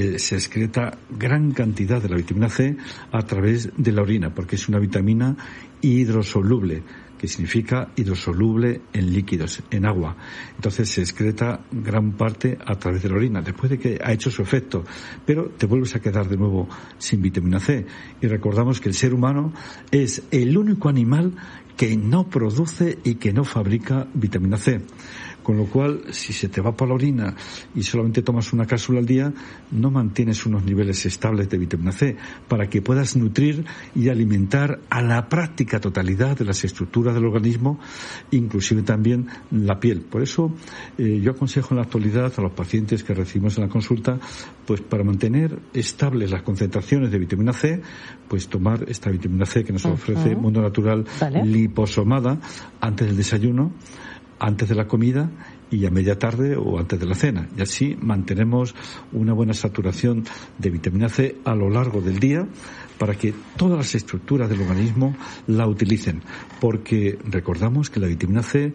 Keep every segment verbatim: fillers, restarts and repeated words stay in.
Se excreta gran cantidad de la vitamina C a través de la orina, porque es una vitamina hidrosoluble, que significa hidrosoluble en líquidos, en agua. Entonces se excreta gran parte a través de la orina, después de que ha hecho su efecto, pero te vuelves a quedar de nuevo sin vitamina C. Y recordamos que el ser humano es el único animal que no produce y que no fabrica vitamina C. Con lo cual, si se te va por la orina y solamente tomas una cápsula al día, no mantienes unos niveles estables de vitamina C para que puedas nutrir y alimentar a la práctica totalidad de las estructuras del organismo, inclusive también la piel. Por eso, eh, yo aconsejo en la actualidad a los pacientes que recibimos en la consulta, pues para mantener estables las concentraciones de vitamina C, pues tomar esta vitamina C que nos ofrece uh-huh. Mundo Natural, ¿vale? Liposomada, antes del desayuno, antes de la comida y a media tarde o antes de la cena. Y así mantenemos una buena saturación de vitamina C a lo largo del día para que todas las estructuras del organismo la utilicen. Porque recordamos que la vitamina C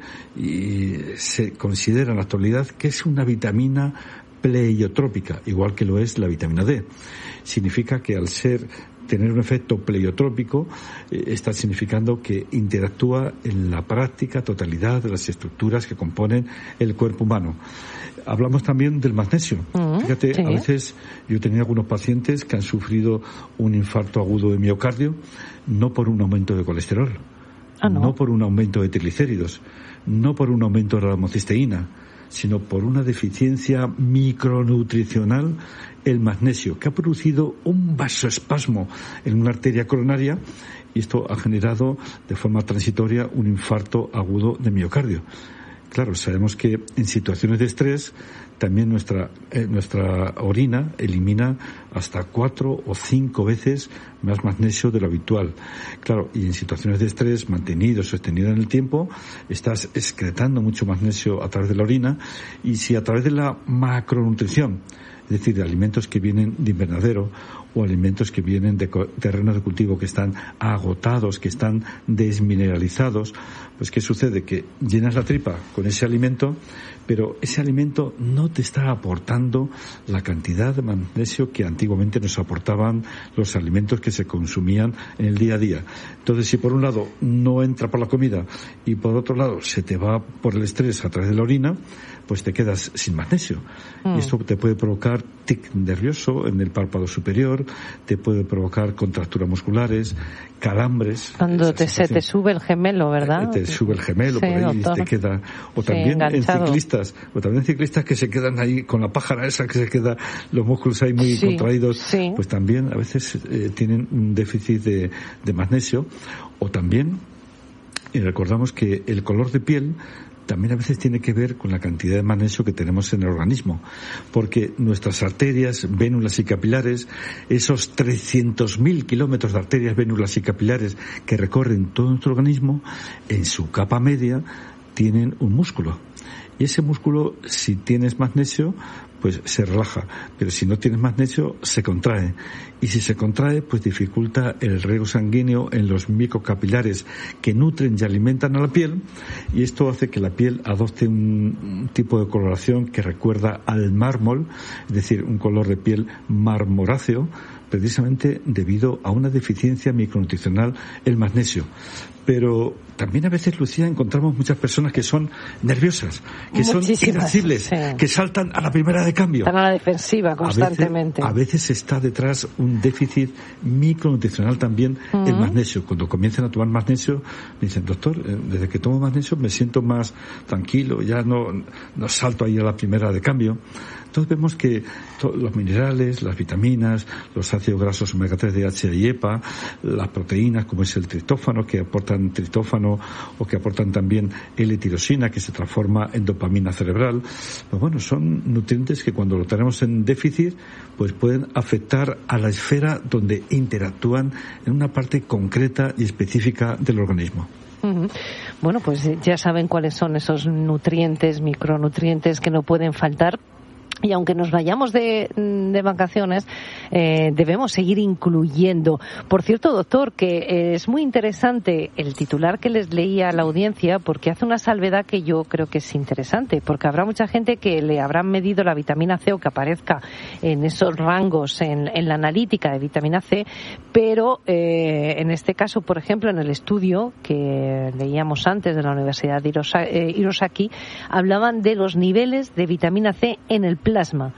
y se considera en la actualidad que es una vitamina pleiotrópica, igual que lo es la vitamina D. Significa que al ser tener un efecto pleiotrópico eh, está significando que interactúa en la práctica totalidad de las estructuras que componen el cuerpo humano. Hablamos también del magnesio. Uh-huh, Fíjate, sí. A veces yo he tenido algunos pacientes que han sufrido un infarto agudo de miocardio, no por un aumento de colesterol, ah, no. no por un aumento de triglicéridos, no por un aumento de la homocisteína, sino por una deficiencia micronutricional, el magnesio, que ha producido un vasoespasmo en una arteria coronaria, y esto ha generado de forma transitoria un infarto agudo de miocardio. Claro, sabemos que en situaciones de estrés también nuestra eh, nuestra orina elimina hasta cuatro o cinco veces más magnesio de lo habitual. Claro, y en situaciones de estrés mantenido, sostenido en el tiempo, estás excretando mucho magnesio a través de la orina, y si a través de la macronutrición, es decir, de alimentos que vienen de invernadero o alimentos que vienen de terrenos de cultivo que están agotados, que están desmineralizados, pues ¿qué sucede? Que llenas la tripa con ese alimento, pero ese alimento no te está aportando la cantidad de magnesio que antiguamente nos aportaban los alimentos que se consumían en el día a día. Entonces, si por un lado no entra por la comida y por otro lado se te va por el estrés a través de la orina, pues te quedas sin magnesio. Mm. Y esto te puede provocar tic nervioso en el párpado superior, te puede provocar contracturas musculares, calambres. Cuando te, se te sube el gemelo, ¿verdad? Te sube el gemelo, sí, por ahí doctor. Te queda. O sí, también enganchado. en ciclistas, o también en ciclistas que se quedan ahí con la pájara esa, que se queda los músculos ahí muy sí, contraídos, sí. Pues también a veces eh, tienen un déficit de, de magnesio. O también, y recordamos que el color de piel también a veces tiene que ver con la cantidad de magnesio que tenemos en el organismo, porque nuestras arterias, vénulas y capilares, esos trescientos mil kilómetros de arterias, vénulas y capilares que recorren todo nuestro organismo, en su capa media tienen un músculo. Y ese músculo, si tienes magnesio, pues se relaja, pero si no tienes magnesio, se contrae. Y si se contrae, pues dificulta el riego sanguíneo en los microcapilares que nutren y alimentan a la piel, y esto hace que la piel adopte un, un tipo de coloración que recuerda al mármol, es decir, un color de piel marmoráceo, precisamente debido a una deficiencia micronutricional, el magnesio. Pero también a veces, Lucía, encontramos muchas personas que son nerviosas, que Muchísimas, son irascibles, sí. que saltan a la primera de cambio. Están a la defensiva constantemente. A veces, a veces está detrás un déficit micronutricional también, uh-huh. el magnesio. Cuando comienzan a tomar magnesio, me dicen, doctor, desde que tomo magnesio me siento más tranquilo, ya no, no salto ahí a la primera de cambio. Entonces vemos que to- los minerales, las vitaminas, los ácidos grasos omega tres, D H A y E P A, las proteínas como es el triptófano, que aportan triptófano o que aportan también L-tirosina, que se transforma en dopamina cerebral, pues bueno, son nutrientes que cuando lo tenemos en déficit, pues pueden afectar a la esfera donde interactúan en una parte concreta y específica del organismo. Uh-huh. Bueno, pues ya saben cuáles son esos nutrientes, micronutrientes que no pueden faltar. Y aunque nos vayamos de, de vacaciones, eh, debemos seguir incluyendo. Por cierto, doctor, que es muy interesante el titular que les leía a la audiencia, porque hace una salvedad que yo creo que es interesante, porque habrá mucha gente que le habrán medido la vitamina C o que aparezca en esos rangos en, en la analítica de vitamina C, pero eh, en este caso, por ejemplo, en el estudio que leíamos antes de la Universidad de Hirosa, eh, Hirosaki, hablaban de los niveles de vitamina C en el plasma.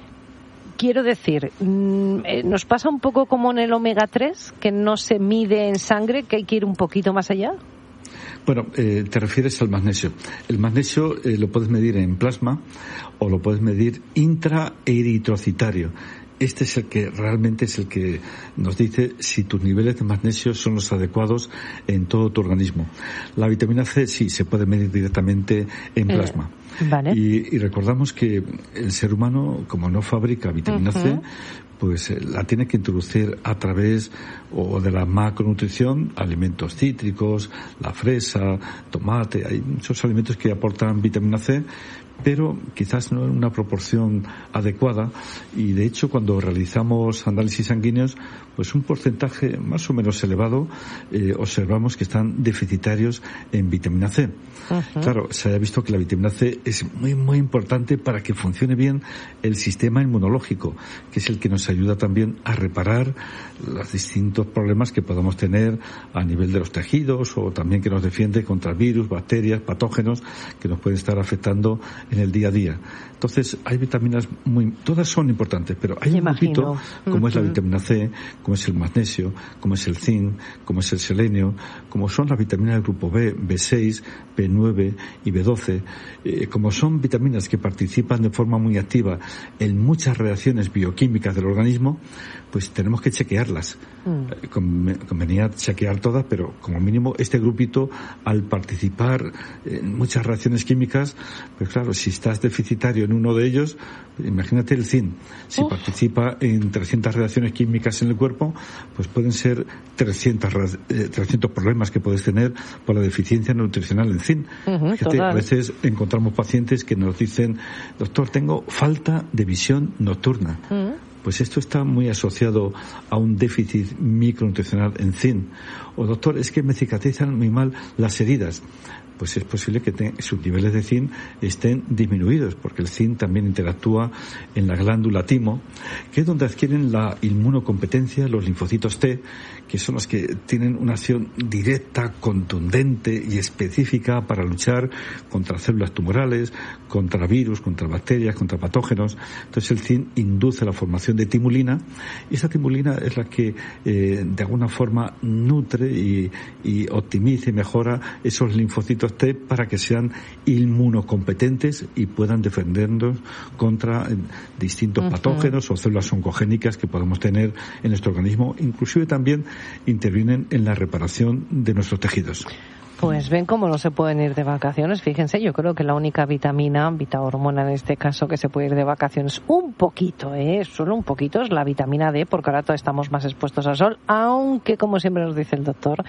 Quiero decir, ¿nos pasa un poco como en el omega tres, que no se mide en sangre, que hay que ir un poquito más allá? Bueno, eh, te refieres al magnesio. El magnesio eh, lo puedes medir en plasma o lo puedes medir intraeritrocitario. Este es el que realmente es el que nos dice si tus niveles de magnesio son los adecuados en todo tu organismo. La vitamina C sí se puede medir directamente en plasma. Eh, vale. Y, y recordamos que el ser humano, como no fabrica vitamina uh-huh. C, pues eh, la tiene que introducir a través o de la macronutrición, alimentos cítricos, la fresa, tomate, hay muchos alimentos que aportan vitamina C, pero quizás no en una proporción adecuada, y de hecho cuando realizamos análisis sanguíneos, pues un porcentaje más o menos elevado eh, observamos que están deficitarios en vitamina C. Uh-huh. Claro, se ha visto que la vitamina C es muy muy importante para que funcione bien el sistema inmunológico, que es el que nos ayuda también a reparar los distintos problemas que podamos tener a nivel de los tejidos, o también que nos defiende contra virus, bacterias, patógenos que nos pueden estar afectando en el día a día. Entonces, hay vitaminas muy, todas son importantes, pero hay un grupito, como uh-huh. es la vitamina C, como es el magnesio, como es el zinc, como es el selenio, como son las vitaminas del grupo B, B seis, B nueve y B doce, eh, como son vitaminas que participan de forma muy activa en muchas reacciones bioquímicas del organismo, pues tenemos que chequearlas. Mm. Convenía chequear todas, pero como mínimo este grupito, al participar en muchas reacciones químicas, pues claro, si estás deficitario en uno de ellos, imagínate el zinc. Si Uf. participa en trescientas reacciones químicas en el cuerpo, pues pueden ser trescientos, eh, trescientos problemas que puedes tener por la deficiencia nutricional en zinc. Uh-huh, Fíjate, a veces encontramos pacientes que nos dicen, doctor, tengo falta de visión nocturna. Uh-huh. Pues esto está muy asociado a un déficit micronutricional en zinc. O doctor, es que me cicatrizan muy mal las heridas. Pues es posible que te, sus niveles de zinc estén disminuidos, porque el zinc también interactúa en la glándula timo, que es donde adquieren la inmunocompetencia los linfocitos T, que son los que tienen una acción directa, contundente y específica para luchar contra células tumorales, contra virus, contra bacterias, contra patógenos. Entonces el zinc induce la formación de timulina, y esa timulina es la que eh, de alguna forma nutre y, y optimiza y mejora esos linfocitos T para que sean inmunocompetentes y puedan defendernos contra distintos uh-huh. patógenos o células oncogénicas que podamos tener en nuestro organismo. Inclusive también intervienen en la reparación de nuestros tejidos. Pues ven cómo no se pueden ir de vacaciones. Fíjense, yo creo que la única vitamina, vitahormona en este caso, que se puede ir de vacaciones un poquito, ¿eh? Solo un poquito, es la vitamina D, porque ahora todos estamos más expuestos al sol, aunque, como siempre nos dice el doctor,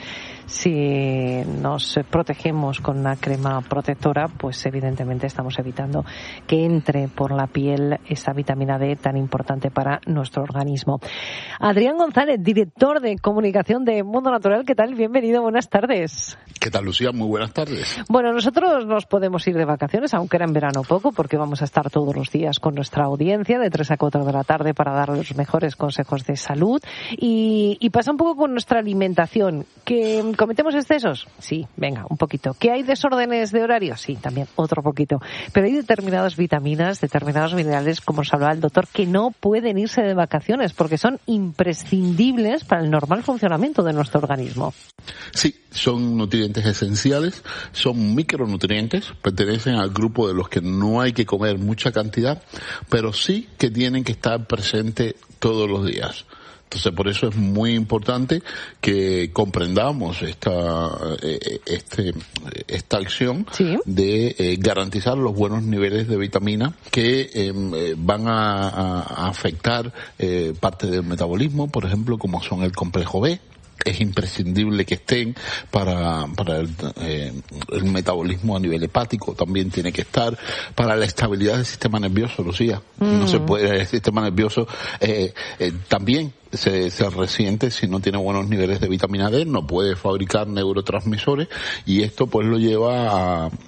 si nos protegemos con una crema protectora, pues evidentemente estamos evitando que entre por la piel esa vitamina D tan importante para nuestro organismo. Adrián González, director de comunicación de Mundo Natural, ¿qué tal? Bienvenido, buenas tardes. ¿Qué tal, Lucía? Muy buenas tardes. Bueno, nosotros nos podemos ir de vacaciones, aunque era en verano poco, porque vamos a estar todos los días con nuestra audiencia de tres a cuatro de la tarde para dar los mejores consejos de salud. Y, y pasa un poco con nuestra alimentación. ¿Que cometemos excesos? Sí, venga, un poquito. ¿Que hay desórdenes de horario? Sí, también, otro poquito. Pero hay determinadas vitaminas, determinados minerales, como nos hablaba el doctor, que no pueden irse de vacaciones porque son imprescindibles para el normal funcionamiento de nuestro organismo. Sí, son nutrientes esenciales, son micronutrientes, pertenecen al grupo de los que no hay que comer mucha cantidad, pero sí que tienen que estar presentes todos los días. Entonces, por eso es muy importante que comprendamos esta este esta acción ¿Sí? de eh, garantizar los buenos niveles de vitamina que eh, van a, a afectar eh, parte del metabolismo, por ejemplo, como son el complejo B, es imprescindible que estén para, para el, eh, el metabolismo a nivel hepático, también tiene que estar para la estabilidad del sistema nervioso, Lucía. Mm. No se puede, el sistema nervioso eh, eh, también se, se resiente si no tiene buenos niveles de vitamina D, no puede fabricar neurotransmisores y esto pues lo lleva a, a,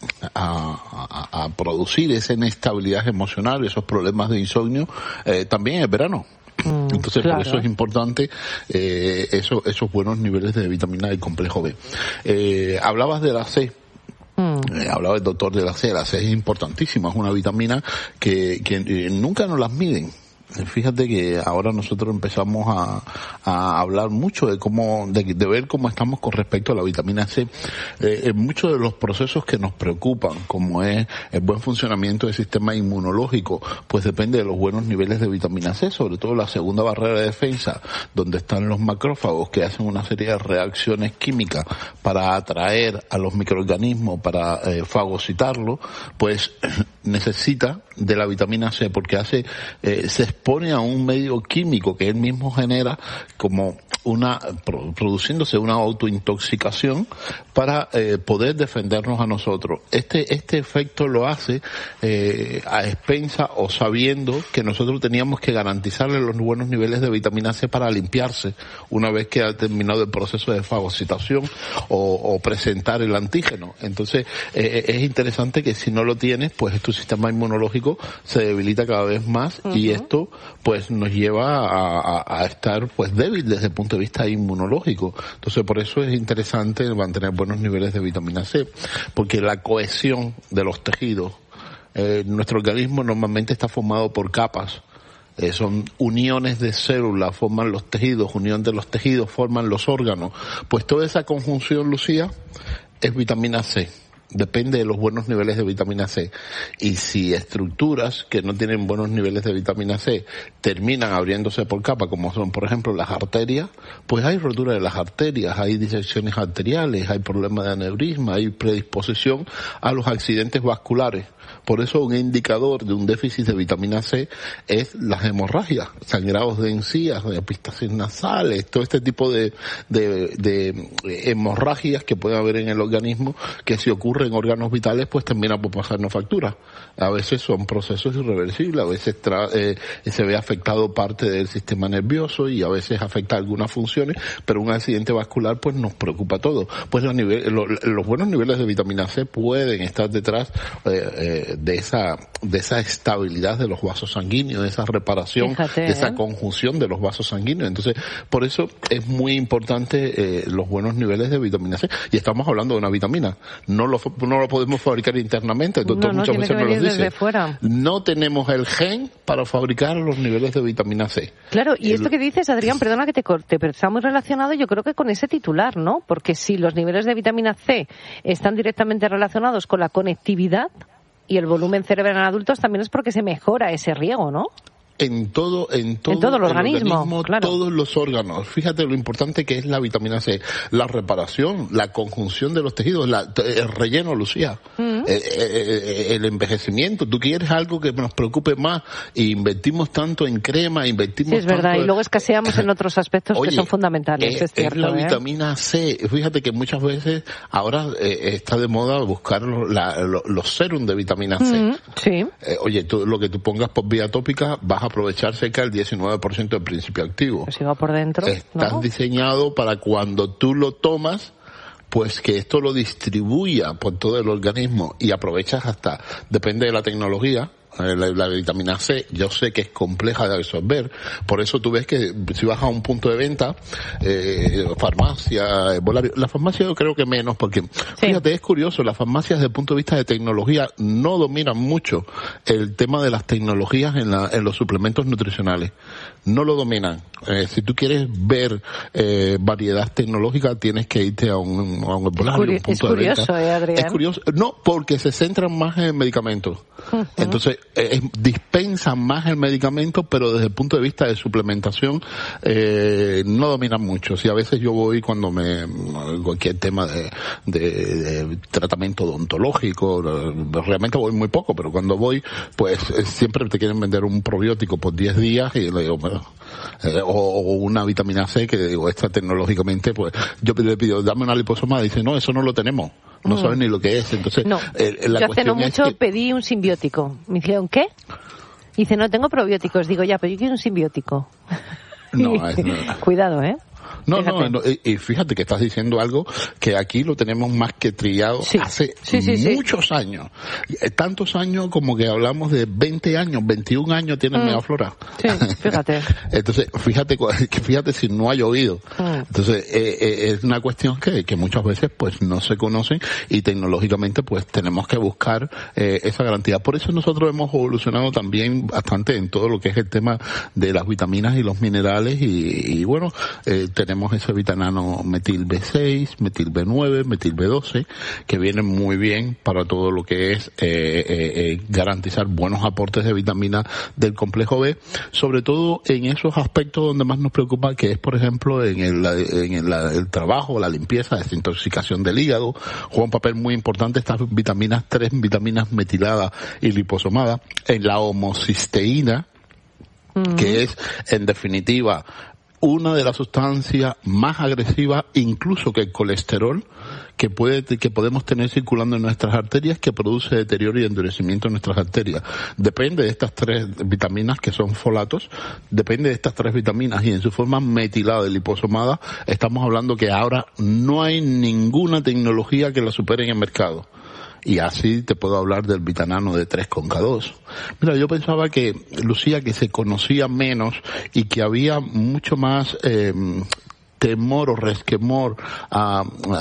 a, a producir esa inestabilidad emocional, esos problemas de insomnio, eh, también en el verano. Entonces, claro, por eso es importante eh, eso, esos buenos niveles de vitamina D y complejo B. Eh, hablabas de la C. Mm. Eh, hablaba el doctor de la C. La C es importantísima, es una vitamina que, que eh, nunca nos las miden. Fíjate que ahora nosotros empezamos a, a hablar mucho de cómo, de, de ver cómo estamos con respecto a la vitamina C. Eh, en muchos de los procesos que nos preocupan, como es el buen funcionamiento del sistema inmunológico, pues depende de los buenos niveles de vitamina C, sobre todo la segunda barrera de defensa, donde están los macrófagos que hacen una serie de reacciones químicas para atraer a los microorganismos, para eh, fagocitarlo, pues necesita de la vitamina C porque hace, eh, se expone a un medio químico que él mismo genera como una, produciéndose una autointoxicación para eh, poder defendernos a nosotros. Este, este efecto lo hace eh, a expensa o sabiendo que nosotros teníamos que garantizarle los buenos niveles de vitamina C para limpiarse una vez que ha terminado el proceso de fagocitación o, o presentar el antígeno. Entonces, eh, es interesante que si no lo tienes, pues tu sistema inmunológico se debilita cada vez más. Uh-huh. Y esto pues nos lleva a, a, a estar pues débil desde el punto de vista inmunológico. Entonces por eso es interesante mantener buenos niveles de vitamina C, porque la cohesión de los tejidos, eh, nuestro organismo normalmente está formado por capas. Eh, son uniones de células, forman los tejidos, unión de los tejidos forman los órganos. Pues toda esa conjunción, Lucía, es vitamina C. Depende de los buenos niveles de vitamina C. Y si estructuras que no tienen buenos niveles de vitamina C terminan abriéndose por capa, como son, por ejemplo, las arterias, pues hay rotura de las arterias, hay disecciones arteriales, hay problemas de aneurisma, hay predisposición a los accidentes vasculares. Por eso un indicador de un déficit de vitamina C es las hemorragias, sangrados de encías, de epistasis nasales, todo este tipo de, de, de hemorragias que puede haber en el organismo, que si ocurre en órganos vitales, pues termina por pasarnos factura. A veces son procesos irreversibles, a veces tra- eh, se ve afectado parte del sistema nervioso y a veces afecta algunas funciones, pero un accidente vascular pues nos preocupa todo. Pues los, niveles, los, los buenos niveles de vitamina C pueden estar detrás eh, eh, de esa de esa estabilidad de los vasos sanguíneos, de esa reparación, Fíjate, de esa ¿eh? conjunción de los vasos sanguíneos. Entonces, por eso es muy importante eh, los buenos niveles de vitamina C. Y estamos hablando de una vitamina. No lo no lo podemos fabricar internamente. El doctor no, no, muchas veces nos lo dice. Fuera. No tenemos el gen para fabricar los niveles de vitamina C. Claro, y el... esto que dices, Adrián, perdona que te corte, pero está muy relacionado yo creo que con ese titular, ¿no? Porque si los niveles de vitamina C están directamente relacionados con la conectividad y el volumen cerebral en adultos, también es porque se mejora ese riego, ¿no? En todo, en todo, en todo el, el organismo, organismo, claro. Todos los órganos. Fíjate lo importante que es la vitamina C, la reparación, la conjunción de los tejidos, la, el relleno, Lucía, mm. el, el, el envejecimiento. Tú quieres algo que nos preocupe más y invertimos tanto en crema, invertimos sí, es tanto verdad, en... y luego escaseamos en otros aspectos Oye, que son fundamentales, es, es cierto. Es la ¿eh? vitamina C. Fíjate que muchas veces ahora eh, está de moda buscar la, los, los serum de vitamina C. Mm, sí. Eh, oye, tú, lo que tú pongas por vía tópica vas a aprovechar cerca el diecinueve por ciento del principio activo. Pues si va por dentro, Estás ¿no? diseñado para cuando tú lo tomas, pues que esto lo distribuya por todo el organismo y aprovechas hasta, depende de la tecnología, La, la vitamina C, yo sé que es compleja de absorber, por eso tú ves que si vas a un punto de venta, eh, farmacia, Volario, la farmacia yo creo que menos, porque sí. Fíjate, es curioso, las farmacias desde el punto de vista de tecnología no dominan mucho el tema de las tecnologías en, la, en los suplementos nutricionales, no lo dominan. Eh, si tú quieres ver eh, variedad tecnológica, tienes que irte a un, a un Volario, un punto es curioso, de venta. Eh, Adrián. Es curioso, no, porque se centran más en medicamentos. Uh-huh. Entonces, eh, dispensan más el medicamento, pero desde el punto de vista de suplementación eh, no dominan mucho. Si a veces yo voy cuando me cualquier tema de, de, de tratamiento odontológico, realmente voy muy poco, pero cuando voy, pues eh, siempre te quieren vender un probiótico por diez días y le digo, bueno, Eh, o, o una vitamina C que digo, esta tecnológicamente, pues yo le pido, dame una liposomada, dice, no, eso no lo tenemos. No mm. saben ni lo que es. Entonces, no. eh, la yo hace no mucho que... pedí un simbiótico. Me dijeron, ¿qué? Dice, no tengo probióticos. Digo, ya, pero yo quiero un simbiótico. No, es, no. Cuidado, ¿eh? No, no, no, y fíjate que estás diciendo algo que aquí lo tenemos más que trillado sí. hace sí, sí, muchos sí. años. Tantos años como que hablamos de veinte años, veintiún años tiene mm. Megaflora. Sí, fíjate. Entonces, fíjate que fíjate si no ha llovido. Mm. Entonces, eh, eh, es una cuestión que, que muchas veces pues no se conocen y tecnológicamente pues tenemos que buscar eh, esa garantía. Por eso nosotros hemos evolucionado también bastante en todo lo que es el tema de las vitaminas y los minerales y, y bueno, eh, tenemos ese vitanano metil B seis, metil B nueve, metil B doce, que vienen muy bien para todo lo que es eh, eh, eh, garantizar buenos aportes de vitamina del complejo B, sobre todo en esos aspectos donde más nos preocupa, que es, por ejemplo, en el, en el, el trabajo, la limpieza, desintoxicación del hígado. Juega un papel muy importante estas vitaminas, tres vitaminas metiladas y liposomadas, en la homocisteína, mm. que es, en definitiva, una de las sustancias más agresivas, incluso que el colesterol, que puede, que podemos tener circulando en nuestras arterias, que produce deterioro y endurecimiento en nuestras arterias. Depende de estas tres vitaminas que son folatos, depende de estas tres vitaminas y en su forma metilada y liposomada, estamos hablando que ahora no hay ninguna tecnología que la supere en el mercado. Y así te puedo hablar del vitanano de tres con K dos. Mira, yo pensaba que, Lucía, que se conocía menos y que había mucho más eh, temor o resquemor a, a,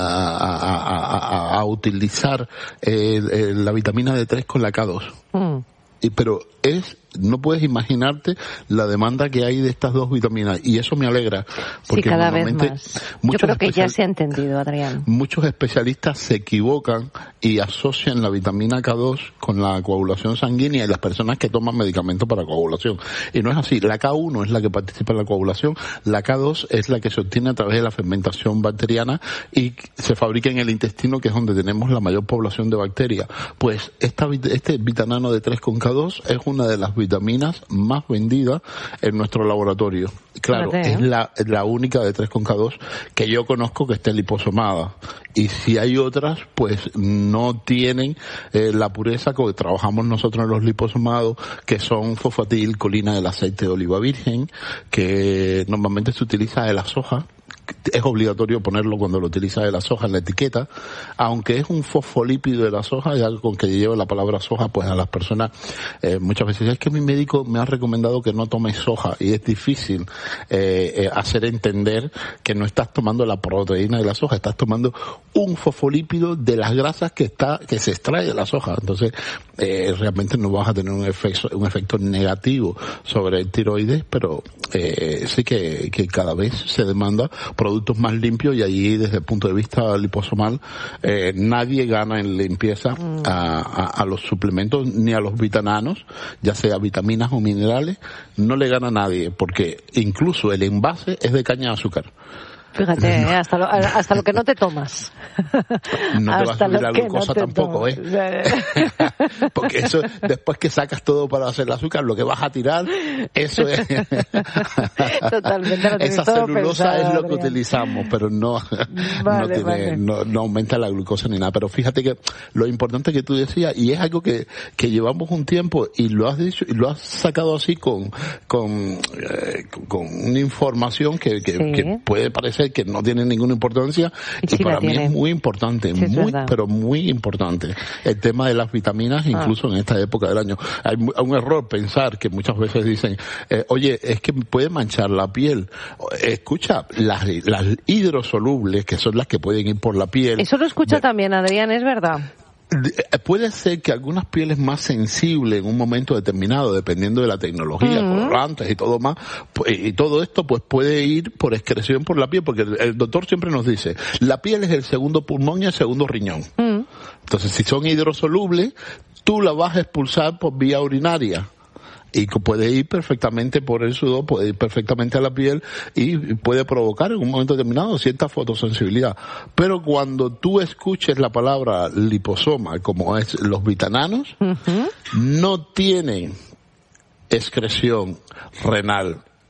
a, a, a utilizar eh, eh, la vitamina D tres con la K dos. Mm. Y, pero es, no puedes imaginarte la demanda que hay de estas dos vitaminas y eso me alegra. Porque sí, cada vez más. Yo creo que ya se ha entendido, Adrián. Muchos especialistas se equivocan y asocian la vitamina K dos con la coagulación sanguínea y las personas que toman medicamentos para coagulación. Y no es así. La K uno es la que participa en la coagulación, la K dos es la que se obtiene a través de la fermentación bacteriana y se fabrica en el intestino, que es donde tenemos la mayor población de bacterias. Pues esta, este vitanano de tres con K dos es una de las vitaminas más vendidas en nuestro laboratorio. Claro, es la, la única de tres con K dos que yo conozco que esté liposomada. Y si hay otras, pues no tienen eh, la pureza que trabajamos nosotros en los liposomados, que son fosfatilcolina del aceite de oliva virgen, que normalmente se utiliza de la soja. Es obligatorio ponerlo cuando lo utiliza de la soja en la etiqueta, aunque es un fosfolípido de la soja, y algo con que lleva la palabra soja, pues a las personas eh, muchas veces es que mi médico me ha recomendado que no tome soja y es difícil eh, eh, hacer entender que no estás tomando la proteína de la soja, estás tomando un fosfolípido de las grasas que está que se extrae de la soja. Entonces eh, realmente no vas a tener un efecto un efecto negativo sobre el tiroides, pero eh, sí que, que cada vez se demanda productos más limpios y allí desde el punto de vista liposomal eh, nadie gana en limpieza mm. a, a, a los suplementos ni a los vitananos, ya sea vitaminas o minerales, no le gana a nadie porque incluso el envase es de caña de azúcar. Fíjate, ¿eh? hasta, lo, hasta lo que no te tomas. No te vas a subir la glucosa no tampoco, tomas. ¿eh? Porque eso, después que sacas todo para hacer el azúcar, lo que vas a tirar, eso es... Totalmente. Lo Esa celulosa pensado, es lo que Adrián. utilizamos, pero no, vale, no, tiene, vale. no, no aumenta la glucosa ni nada. Pero fíjate que lo importante que tú decías, y es algo que, que llevamos un tiempo, y lo has dicho, y lo has sacado así con, con, eh, con una información que, que, sí. que puede parecer que no tiene ninguna importancia y, sí y para mí tiene. es muy importante, sí, muy pero muy importante el tema de las vitaminas, incluso ah. en esta época del año. Hay un error pensar que muchas veces dicen, eh, oye, es que puede manchar la piel. Escucha, las, las hidrosolubles, que son las que pueden ir por la piel. Eso lo escucha de, también, Adrián, es verdad. Puede ser que algunas pieles más sensibles en un momento determinado, dependiendo de la tecnología, uh-huh. colorantes y todo más, pues, y todo esto pues puede ir por excreción por la piel, porque el, el doctor siempre nos dice, la piel es el segundo pulmón y el segundo riñón. Uh-huh. Entonces, si son hidrosolubles, tú la vas a expulsar por vía urinaria. Y que puede ir perfectamente por el sudor, puede ir perfectamente a la piel y puede provocar en un momento determinado cierta fotosensibilidad. Pero cuando tú escuches la palabra liposoma, como es los vitananos, uh-huh. no tienen excreción renal,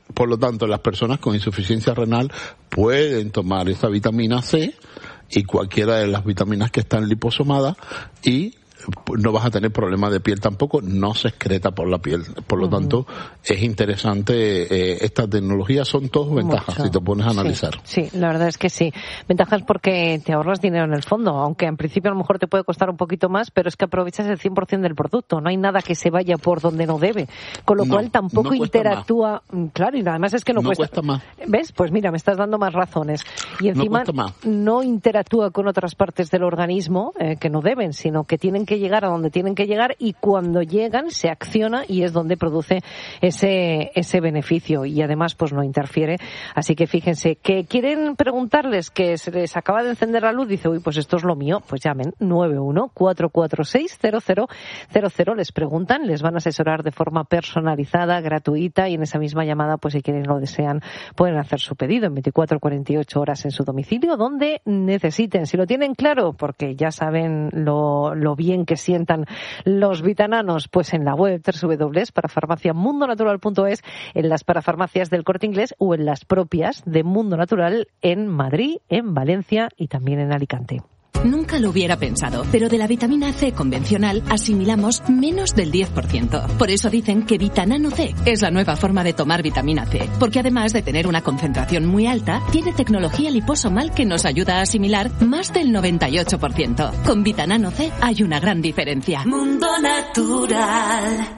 Por lo tanto, las personas con insuficiencia renal pueden tomar esta vitamina C y cualquiera de las vitaminas que están liposomadas y no vas a tener problemas de piel tampoco, no se excreta por la piel. Por lo uh-huh. tanto, es interesante, eh, esta tecnología son todas ventajas, mucho. Si te pones a analizar. Sí, sí, la verdad es que sí. Ventajas porque te ahorras dinero en el fondo, aunque en principio a lo mejor te puede costar un poquito más, pero es que aprovechas el cien por ciento del producto, no hay nada que se vaya por donde no debe, con lo no, cual tampoco no interactúa, más. Claro, y además es que no, no cuesta. cuesta más. ¿Ves? Pues mira, me estás dando más razones. Y encima no, no interactúa con otras partes del organismo eh, que no deben, sino que tienen que llegar a donde tienen que llegar y cuando llegan se acciona y es donde produce ese ese beneficio y además pues no interfiere. Así que fíjense, que quieren preguntarles que se les acaba de encender la luz, dice, uy, pues esto es lo mío, pues llamen nueve uno cuatro cuatro seis cero cero cero cero, les preguntan, les van a asesorar de forma personalizada, gratuita y en esa misma llamada, pues si quieren lo desean, pueden hacer su pedido en veinticuatro a cuarenta y ocho horas en su domicilio, donde necesiten. Si lo tienen claro, porque ya saben lo, lo bien que sienten los vitananos, pues en la web doble u doble u doble u punto parafarmacia mundo natural punto es, en las parafarmacias del Corte Inglés o en las propias de Mundo Natural en Madrid, en Valencia y también en Alicante. Nunca lo hubiera pensado, pero de la vitamina C convencional asimilamos menos del diez por ciento. Por eso dicen que Vitanano C es la nueva forma de tomar vitamina C, porque además de tener una concentración muy alta, tiene tecnología liposomal que nos ayuda a asimilar más del noventa y ocho por ciento. Con Vitanano C hay una gran diferencia. Mundo Natural.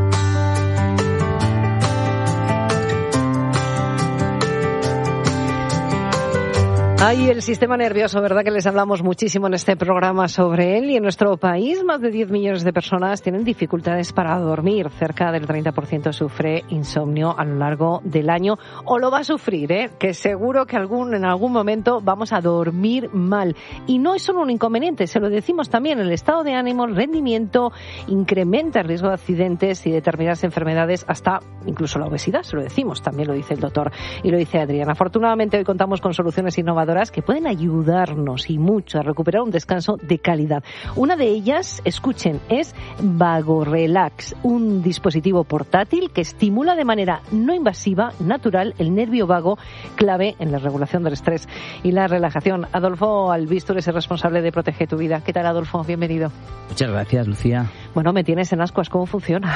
Ay, el sistema nervioso, ¿verdad? Que les hablamos muchísimo en este programa sobre él. Y en nuestro país, más de diez millones de personas tienen dificultades para dormir. Cerca del treinta por ciento sufre insomnio a lo largo del año. O lo va a sufrir, ¿eh? Que seguro que algún, en algún momento vamos a dormir mal. Y no es solo un inconveniente, se lo decimos también. El estado de ánimo, el rendimiento, incrementa el riesgo de accidentes y determinadas enfermedades, hasta incluso la obesidad, se lo decimos. También lo dice el doctor y lo dice Adriana. Afortunadamente, hoy contamos con soluciones innovadoras que pueden ayudarnos y mucho a recuperar un descanso de calidad. Una de ellas, escuchen, es VagoRelax, un dispositivo portátil que estimula de manera no invasiva, natural, el nervio vago, clave en la regulación del estrés y la relajación. Adolfo Albistur es el responsable de Protege tu Vida. ¿Qué tal, Adolfo? Bienvenido. Muchas gracias, Lucía. Bueno, me tienes en ascuas. ¿Cómo funciona?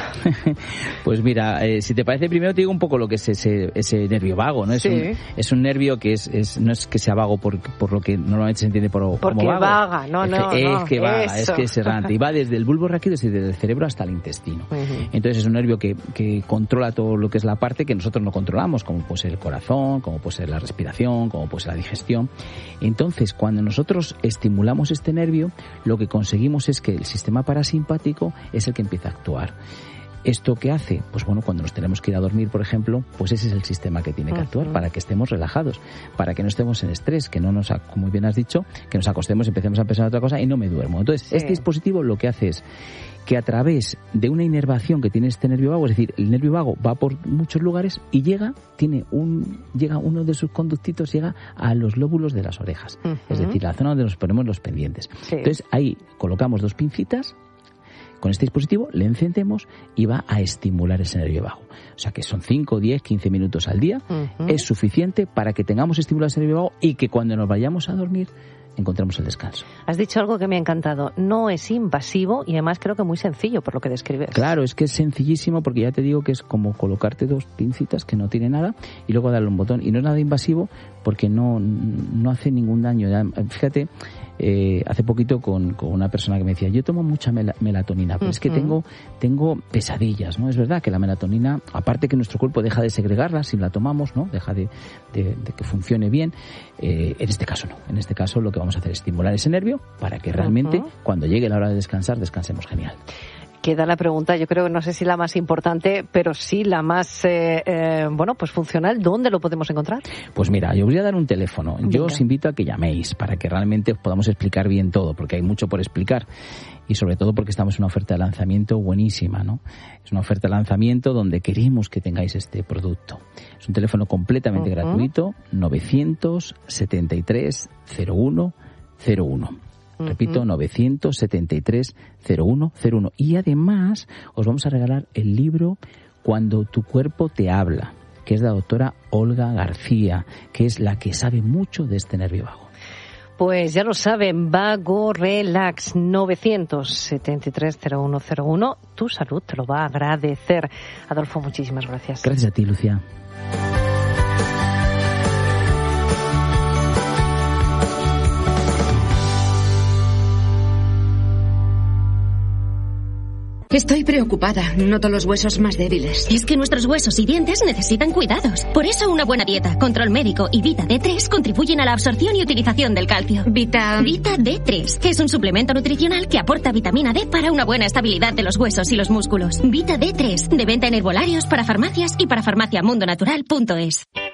Pues mira, eh, si te parece, primero te digo un poco lo que es ese, ese nervio vago, ¿no? Es, sí. un, es un nervio que es, es no es que sea vago por, por lo que normalmente se entiende por Porque como vago. vaga, no, es no, que, no. Es que vaga, eso. es que es errante. Y va desde el bulbo raquídeo, desde el cerebro hasta el intestino. Uh-huh. Entonces es un nervio que, que controla todo lo que es la parte que nosotros no controlamos, como puede ser el corazón, como puede ser la respiración, como puede ser la digestión. Entonces, cuando nosotros estimulamos este nervio, lo que conseguimos es que el sistema parasimpático es el que empieza a actuar. ¿Esto qué hace? Pues bueno, cuando nos tenemos que ir a dormir, por ejemplo, pues ese es el sistema que tiene que actuar, uh-huh. para que estemos relajados, para que no estemos en estrés, que no nos, como bien has dicho, que nos acostemos, empecemos a pensar en otra cosa y no me duermo. Entonces, sí. Este dispositivo lo que hace es que a través de una inervación que tiene este nervio vago, es decir, el nervio vago va por muchos lugares y llega, tiene un, llega uno de sus conductitos, llega a los lóbulos de las orejas, uh-huh. es decir, la zona donde nos ponemos los pendientes. Sí. Entonces, ahí colocamos dos pincitas. Con este dispositivo le encendemos y va a estimular ese nervio vago. O sea que son cinco, diez, quince minutos al día. Uh-huh. Es suficiente para que tengamos estimulado ese nervio vago y que cuando nos vayamos a dormir encontremos el descanso. Has dicho algo que me ha encantado. No es invasivo y además creo que muy sencillo por lo que describes. Claro, es que es sencillísimo porque ya te digo que es como colocarte dos pincitas que no tiene nada y luego darle un botón. Y no es nada invasivo porque no, no hace ningún daño. Fíjate, eh, hace poquito con, con una persona que me decía, yo tomo mucha mel- melatonina, pero uh-huh. es que tengo, tengo pesadillas, ¿no? Es verdad que la melatonina, aparte que nuestro cuerpo deja de segregarla si la tomamos, ¿no? Deja de, de, de que funcione bien. Eh, en este caso no. En este caso lo que vamos a hacer es estimular ese nervio para que realmente uh-huh. cuando llegue la hora de descansar, descansemos genial. Queda la pregunta, yo creo, no sé si la más importante, pero sí la más, eh, eh, bueno, pues funcional. ¿Dónde lo podemos encontrar? Pues mira, yo os voy a dar un teléfono. Venga. Yo os invito a que llaméis para que realmente os podamos explicar bien todo, porque hay mucho por explicar. Y sobre todo porque estamos en una oferta de lanzamiento buenísima, ¿no? Es una oferta de lanzamiento donde queremos que tengáis este producto. Es un teléfono completamente uh-huh. gratuito, novecientos setenta y tres cero uno cero uno. Repito, novecientos setenta y tres cero uno cero uno. Y además os vamos a regalar el libro Cuando tu cuerpo te habla. que es la doctora Olga García, que es la que sabe mucho de este nervio vago. Pues ya lo saben, Vago Relax, nueve siete tres cero uno cero uno. Tu salud te lo va a agradecer. Adolfo, muchísimas gracias. Gracias a ti, Lucía. Estoy preocupada. Noto los huesos más débiles. Es que nuestros huesos y dientes necesitan cuidados. Por eso una buena dieta, control médico y Vita D tres contribuyen a la absorción y utilización del calcio. Vita... Vita D tres es un suplemento nutricional que aporta vitamina D para una buena estabilidad de los huesos y los músculos. Vita D tres, de venta en herbolarios, para farmacias y para farmaciamundonatural punto es.